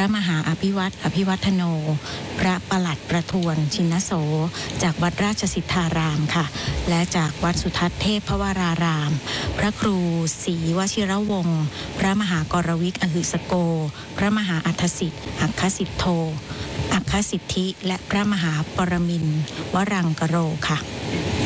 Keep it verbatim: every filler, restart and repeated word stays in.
มหาอภิวัตรอภิวัฒโนพระปลัดประทวนชินโสจากวัดราชสิทธารามค่ะและจากวัดสุทัศน์เทพวรารามพระครูศรีวชิรวงศ์พระมหากรวิกอหึสโกพระมหาอัฏฐสิทธิ์อัคคสิทโธอัคคสิทธิและพระมหาปรมินทร์วรังกโรค่ะ